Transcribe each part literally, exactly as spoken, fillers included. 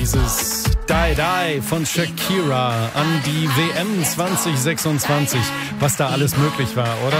dieses Die Die von Shakira an die W M zwanzig sechsundzwanzig. Was da alles möglich war, oder?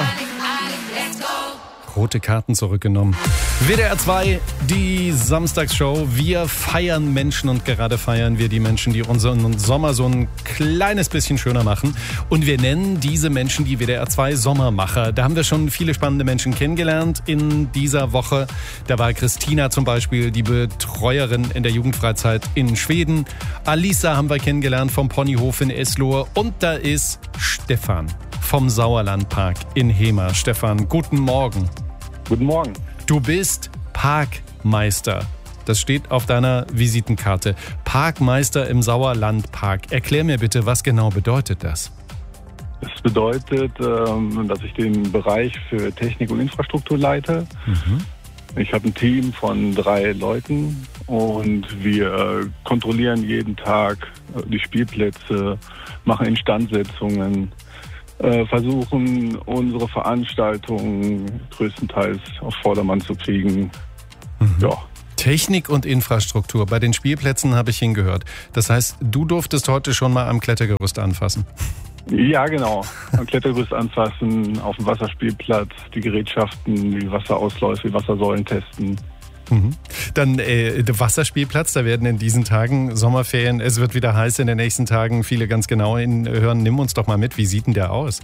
Rote Karten zurückgenommen. W D R zwei, die Samstagsshow. Wir feiern Menschen und gerade feiern wir die Menschen, die unseren Sommer so ein kleines bisschen schöner machen. Und wir nennen diese Menschen die W D R zwei Sommermacher. Da haben wir schon viele spannende Menschen kennengelernt in dieser Woche. Da war Christina zum Beispiel, die Betreuerin in der Jugendfreizeit in Schweden. Alisa haben wir kennengelernt vom Ponyhof in Eslohe. Und da ist Stefan vom Sauerlandpark in Hemer. Stefan, guten Morgen. Guten Morgen. Du bist Parkmeister. Das steht auf deiner Visitenkarte. Parkmeister im Sauerlandpark. Erklär mir bitte, was genau bedeutet das? Das bedeutet, dass ich den Bereich für Technik und Infrastruktur leite. Mhm. Ich habe ein Team von drei Leuten und wir kontrollieren jeden Tag die Spielplätze, machen Instandsetzungen, versuchen, unsere Veranstaltungen größtenteils auf Vordermann zu kriegen. Mhm. Ja. Technik und Infrastruktur. Bei den Spielplätzen habe ich hingehört. Das heißt, du durftest heute schon mal am Klettergerüst anfassen. Ja, genau. Am Klettergerüst anfassen, auf dem Wasserspielplatz, die Gerätschaften, die Wasserausläufe, die Wassersäulen testen. Mhm. Dann äh, der Wasserspielplatz, da werden in diesen Tagen Sommerferien, es wird wieder heiß in den nächsten Tagen, viele ganz genau hinhören. Nimm uns doch mal mit, wie sieht denn der aus?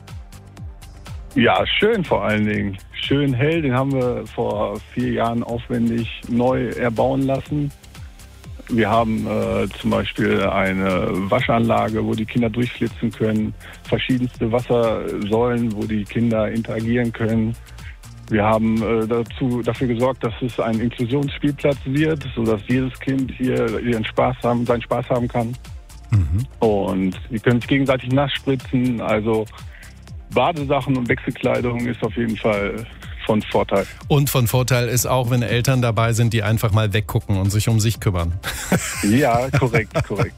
Ja, schön vor allen Dingen. Schön hell, den haben wir vor vier Jahren aufwendig neu erbauen lassen. Wir haben äh, zum Beispiel eine Waschanlage, wo die Kinder durchflitzen können, verschiedenste Wassersäulen, wo die Kinder interagieren können. Wir haben äh, dazu, dafür gesorgt, dass es ein Inklusionsspielplatz wird, sodass jedes Kind hier ihren Spaß haben, seinen Spaß haben kann. Mhm. Und die können sich gegenseitig nass spritzen. Also Badesachen und Wechselkleidung ist auf jeden Fall von Vorteil. Und von Vorteil ist auch, wenn Eltern dabei sind, die einfach mal weggucken und sich um sich kümmern. Ja, korrekt, korrekt.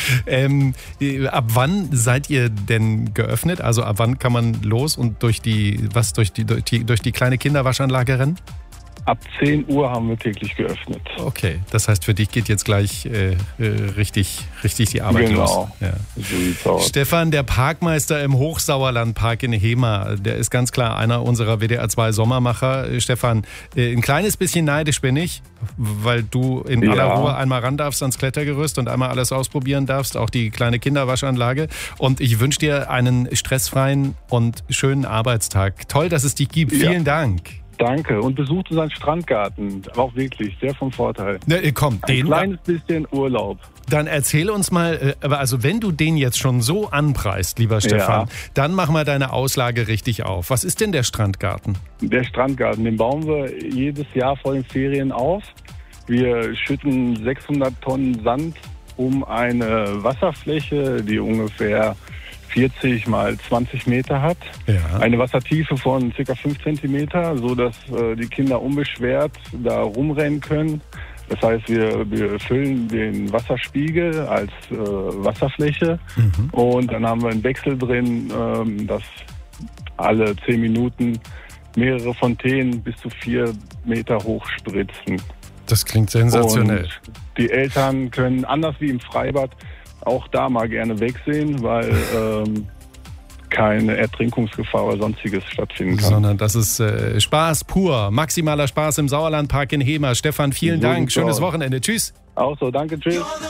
ähm, ab wann seid ihr denn geöffnet? Also ab wann kann man los und durch die, was, durch die, durch die, durch die kleine Kinderwaschanlage rennen? Ab zehn Uhr haben wir täglich geöffnet. Okay, das heißt, für dich geht jetzt gleich äh, richtig, richtig die Arbeit genau. los. Ja. So sieht's aus. Stefan, der Parkmeister im Hochsauerlandpark in Hemer, der ist ganz klar einer unserer W D R zwei Sommermacher. Stefan, äh, ein kleines bisschen neidisch bin ich, weil du in ja. aller Ruhe einmal ran darfst ans Klettergerüst und einmal alles ausprobieren darfst, auch die kleine Kinderwaschanlage. Und ich wünsche dir einen stressfreien und schönen Arbeitstag. Toll, dass es dich gibt. Ja. Vielen Dank. Danke und besucht unseren Strandgarten, auch wirklich sehr vom Vorteil. Ne, komm, Ein den kleines bisschen Urlaub. Dann erzähl uns mal, aber also wenn du den jetzt schon so anpreist, lieber Stefan, Ja. dann mach mal deine Auslage richtig auf. Was ist denn der Strandgarten? Der Strandgarten, den bauen wir jedes Jahr vor den Ferien auf. Wir schütten sechshundert Tonnen Sand um eine Wasserfläche, die ungefähr vierzig mal zwanzig Meter hat. Ja. Eine Wassertiefe von ca. fünf Zentimeter, sodass äh, die Kinder unbeschwert da rumrennen können. Das heißt, wir, wir füllen den Wasserspiegel als äh, Wasserfläche mhm. und dann haben wir einen Wechsel drin, ähm, dass alle zehn Minuten mehrere Fontänen bis zu vier Meter hoch spritzen. Das klingt sensationell. Und die Eltern können, anders wie im Freibad, auch da mal gerne wegsehen, weil ähm, keine Ertrinkungsgefahr oder sonstiges stattfinden kann. Sondern das ist äh, Spaß pur, maximaler Spaß im Sauerlandpark in Hemer. Stefan, vielen So Dank, sieht's schönes aus. Wochenende. Tschüss. Auch so, danke, tschüss.